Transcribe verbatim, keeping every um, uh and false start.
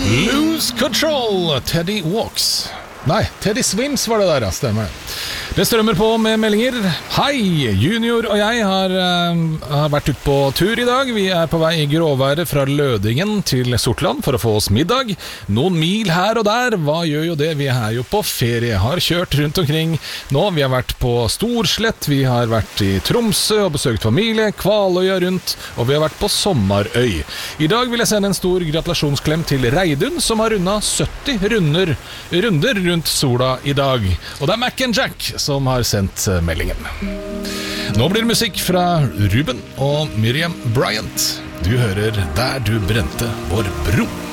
Lose Control, Teddy Walks. Nei, Teddy Swims var det der, ja, stemmer. Det strømmer på med meldinger. Hei, Junior og jeg har, uh, har vært ute på tur i dag. Vi er på vei i gråværet fra Lødingen til Sortland for å få oss middag. Noen mil her og der, hva gjør jo det? Vi er jo på ferie, har kjørt rundt omkring nå. Vi har vært på Storslett, vi har vært i Tromsø og besøkt familie, Kvaløya rundt, og vi har vært på Sommerøy. I dag vil jeg sende en stor gratulasjonsklem til Reidun, som har rundet sytti runder, runder rundt sola i dag. Og det er Mac and Jack som har sendt meldingen. Nå blir det musikk fra Ruben og Miriam Bryant. Du hører Der du brente vår bro.